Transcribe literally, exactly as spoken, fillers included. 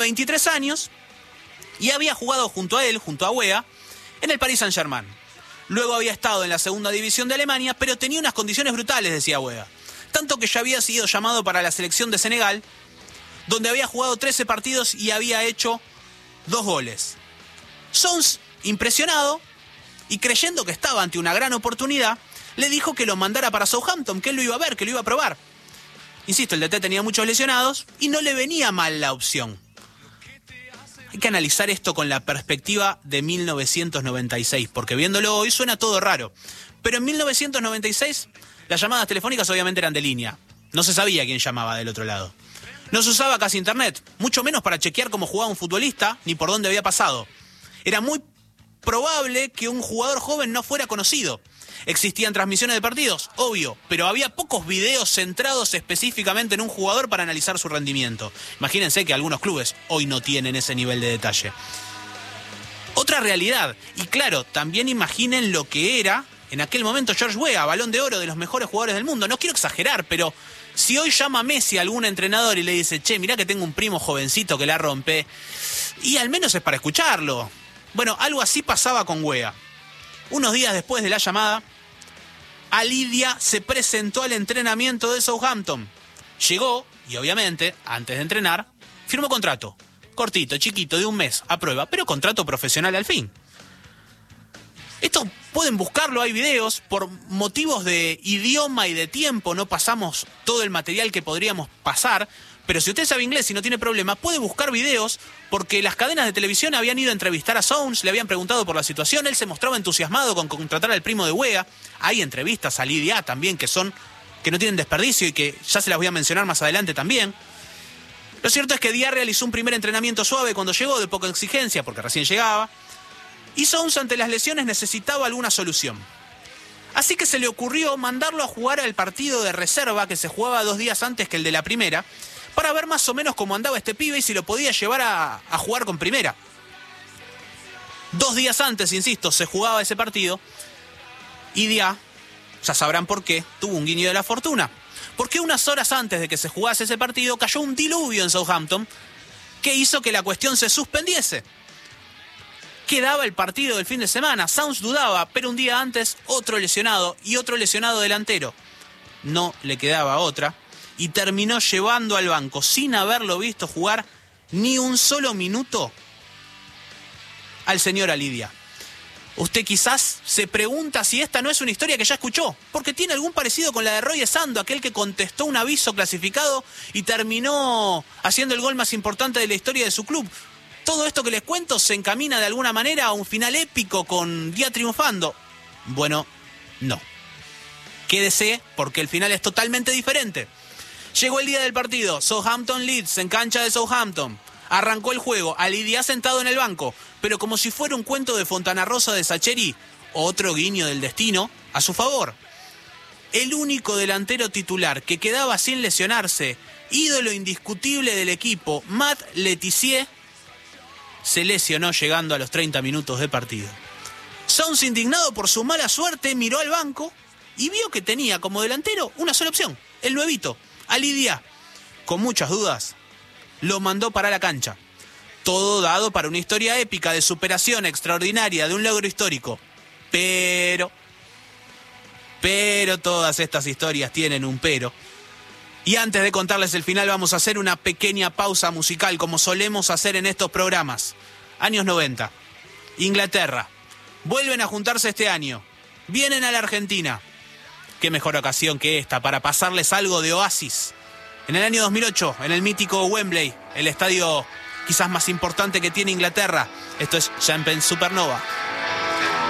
veintitrés años y había jugado junto a él, junto a Weah, en el Paris Saint-Germain. Luego había estado en la segunda división de Alemania, pero tenía unas condiciones brutales, decía Weah. Tanto que ya había sido llamado para la selección de Senegal, donde había jugado trece partidos y había hecho dos goles. Sons, impresionado y creyendo que estaba ante una gran oportunidad, le dijo que lo mandara para Southampton, que él lo iba a ver, que lo iba a probar. Insisto, el D T tenía muchos lesionados y no le venía mal la opción. Hay que analizar esto con la perspectiva de mil novecientos noventa y seis, porque viéndolo hoy suena todo raro. Pero en mil novecientos noventa y seis las llamadas telefónicas obviamente eran de línea. No se sabía quién llamaba del otro lado. No se usaba casi internet, mucho menos para chequear cómo jugaba un futbolista ni por dónde había pasado. Era muy probable que un jugador joven no fuera conocido. ¿Existían transmisiones de partidos? Obvio, pero había pocos videos centrados específicamente en un jugador para analizar su rendimiento. Imagínense que algunos clubes hoy no tienen ese nivel de detalle. Otra realidad, y claro, también imaginen lo que era en aquel momento George Weah, Balón de Oro de los mejores jugadores del mundo. No quiero exagerar, pero si hoy llama a Messi a algún entrenador y le dice, che, mirá que tengo un primo jovencito que la rompe, y al menos es para escucharlo. Bueno, algo así pasaba con Weah. Unos días después de la llamada, Alidia se presentó al entrenamiento de Southampton. Llegó y obviamente, antes de entrenar, firmó contrato. Cortito, chiquito, de un mes, a prueba, pero contrato profesional al fin. Esto pueden buscarlo, hay videos. Por motivos de idioma y de tiempo no pasamos todo el material que podríamos pasar. Pero si usted sabe inglés y no tiene problema, puede buscar videos, porque las cadenas de televisión habían ido a entrevistar a Sons, le habían preguntado por la situación, él se mostraba entusiasmado con contratar al primo de Weah. Hay entrevistas a Lidia también que son que no tienen desperdicio y que ya se las voy a mencionar más adelante también. Lo cierto es que Dia realizó un primer entrenamiento suave cuando llegó, de poca exigencia, porque recién llegaba, y Sons ante las lesiones necesitaba alguna solución. Así que se le ocurrió mandarlo a jugar al partido de reserva que se jugaba dos días antes que el de la primera, para ver más o menos cómo andaba este pibe y si lo podía llevar a, a jugar con primera. Dos días antes, insisto, se jugaba ese partido y Dia, ya sabrán por qué, tuvo un guiño de la fortuna. Porque unas horas antes de que se jugase ese partido cayó un diluvio en Southampton que hizo que la cuestión se suspendiese. Quedaba el partido del fin de semana, Sons dudaba, pero un día antes otro lesionado y otro lesionado delantero. No le quedaba otra. Y terminó llevando al banco, sin haberlo visto jugar ni un solo minuto, al señor Alidia. Usted quizás se pregunta si esta no es una historia que ya escuchó, porque tiene algún parecido con la de Roy Esando, aquel que contestó un aviso clasificado y terminó haciendo el gol más importante de la historia de su club. Todo esto que les cuento se encamina de alguna manera a un final épico con Dia triunfando. Bueno, no. Quédese, porque el final es totalmente diferente. Llegó el día del partido, Southampton Leeds en cancha de Southampton. Arrancó el juego, Alidia sentado en el banco, pero como si fuera un cuento de Fontana Rosa de Sacheri, otro guiño del destino a su favor. El único delantero titular que quedaba sin lesionarse, ídolo indiscutible del equipo, Matt Letizier, se lesionó llegando a los treinta minutos de partido. Sons, indignado por su mala suerte, miró al banco y vio que tenía como delantero una sola opción, el nuevito. Alidia, con muchas dudas, lo mandó para la cancha. Todo dado para una historia épica de superación extraordinaria, de un logro histórico. Pero, pero todas estas historias tienen un pero. Y antes de contarles el final vamos a hacer una pequeña pausa musical, como solemos hacer en estos programas. Años noventa, Inglaterra. Vuelven a juntarse este año. Vienen a la Argentina. Qué mejor ocasión que esta para pasarles algo de Oasis. En el año dos mil ocho, en el mítico Wembley, el estadio quizás más importante que tiene Inglaterra. Esto es Champagne Supernova.